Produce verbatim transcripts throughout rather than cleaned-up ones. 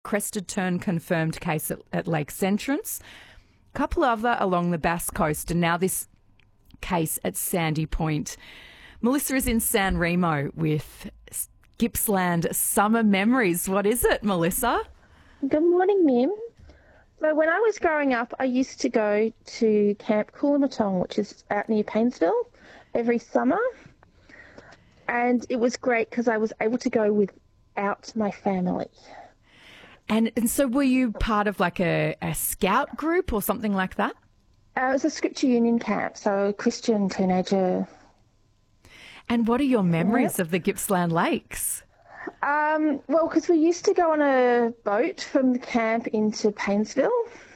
crested tern confirmed case at, at Lakes Entrance, a couple other along the Bass Coast, and now this case at Sandy Point. Melissa is in San Remo with Gippsland Summer Memories. What is it, Melissa? Good morning, Mim. So when I was growing up, I used to go to Camp Coolamatong, which is out near Paynesville, every summer. And it was great because I was able to go without my family. And, and so were you part of like a, a scout group or something like that? Uh, it was a Scripture Union camp, so a Christian teenager. And what are your memories yeah. of the Gippsland Lakes? Um, well, because we used to go on a boat from the camp into Paynesville.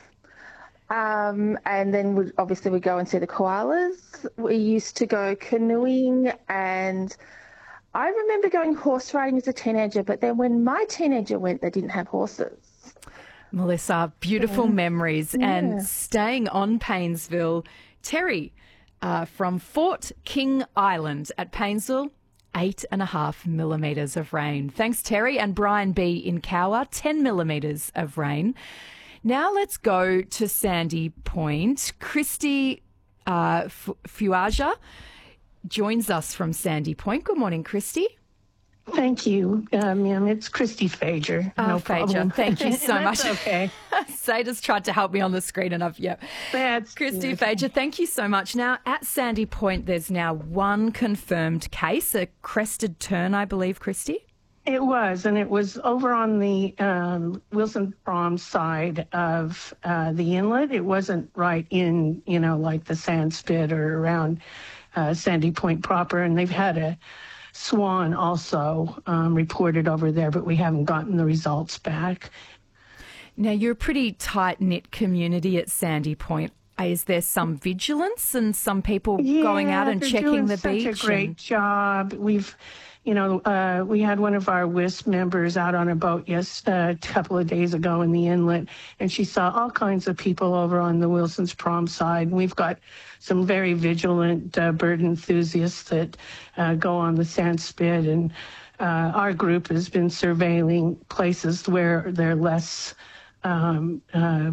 Um, and then we'd, obviously we'd go and see the koalas. We used to go canoeing, and I remember going horse riding as a teenager, but then when my teenager went, they didn't have horses. Melissa, beautiful yeah. memories. Yeah. And staying on Paynesville, Terry uh, from Fort King Island at Paynesville, eight and a half millimetres of rain. Thanks, Terry. And Brian B in Cowra, ten millimetres of rain. Now let's go to Sandy Point. Christy uh, F- Fuaja joins us from Sandy Point. Good morning, Christy. Thank you, um, yeah, it's Christy Fager. Oh, no Fager, problem. thank you so much. Okay. Sada's tried to help me on the screen, and I've, yeah. That's Christy good. Fager, thank you so much. Now, at Sandy Point, there's now one confirmed case, a crested tern, I believe, Christy? It was, and it was over on the um, Wilson Prom side of uh, the inlet. It wasn't right in, you know, like the sand spit or around uh, Sandy Point proper, and they've had a swan also um, reported over there, but we haven't gotten the results back. Now, you're a pretty tight-knit community at Sandy Point. Is there some vigilance and some people yeah, going out and checking the beach? Yeah, they're doing such a great and... job. We've, you know, uh, we had one of our W I S P members out on a boat yes, uh, a couple of days ago in the inlet, and she saw all kinds of people over on the Wilson's Prom side. We've got some very vigilant uh, bird enthusiasts that uh, go on the sand spit, and uh, our group has been surveilling places where they're less um, uh,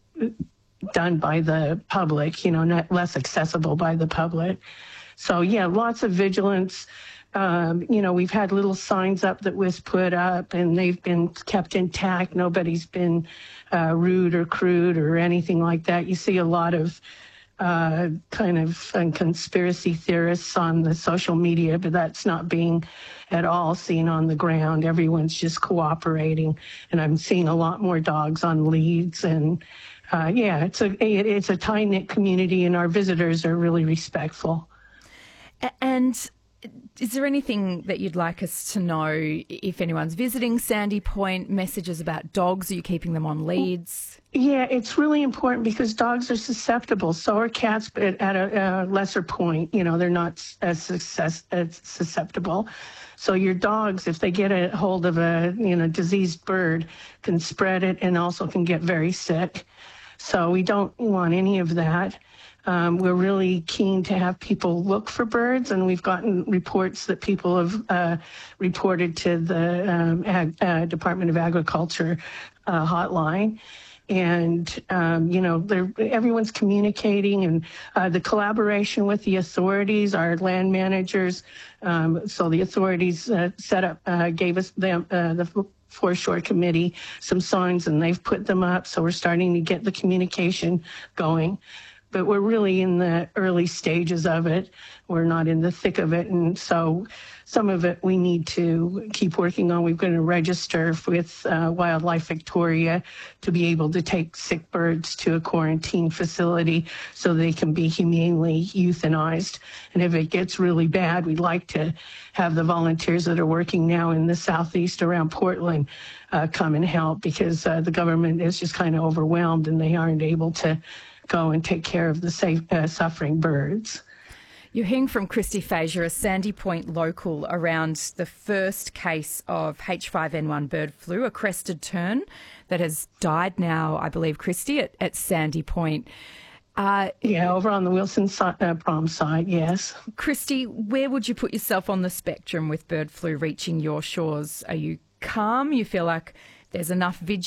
done by the public, you know, not less accessible by the public. So, yeah, lots of vigilance. Um, you know, we've had little signs up that W I S P put up, and they've been kept intact. Nobody's been uh, rude or crude or anything like that. You see a lot of uh, kind of uh, conspiracy theorists on the social media, but that's not being at all seen on the ground. Everyone's just cooperating, and I'm seeing a lot more dogs on leads. And uh, yeah, it's a it, it's a tight-knit community, and our visitors are really respectful. And is there anything that you'd like us to know if anyone's visiting Sandy Point, messages about dogs? Are you keeping them on leads? Yeah, it's really important because dogs are susceptible. So are cats, but at a, a lesser point. You know, they're not as, success, as susceptible. So your dogs, if they get a hold of a, you know, diseased bird, can spread it and also can get very sick. So we don't want any of that. Um, we're really keen to have people look for birds, and we've gotten reports that people have uh, reported to the um, Ag- uh, Department of Agriculture uh, hotline. And, um, you know, everyone's communicating, and uh, the collaboration with the authorities, our land managers. Um, so the authorities uh, set up, uh, gave us them, uh, the Foreshore Committee some signs, and they've put them up. So we're starting to get the communication going. But we're really in the early stages of it. We're not in the thick of it. And so some of it we need to keep working on. We're going to register with uh, Wildlife Victoria to be able to take sick birds to a quarantine facility so they can be humanely euthanized. And if it gets really bad, we'd like to have the volunteers that are working now in the southeast around Portland uh, come and help, because uh, the government is just kind of overwhelmed and they aren't able to go and take care of the safe, uh, suffering birds. You're hearing from Christy Fager, a Sandy Point local, around the first case of H five N one bird flu, a crested tern that has died now, I believe, Christy, at, at Sandy Point. Uh, yeah, over on the Wilson uh, Prom side, yes. Christy, where would you put yourself on the spectrum with bird flu reaching your shores? Are you calm? You feel like there's enough vigilance?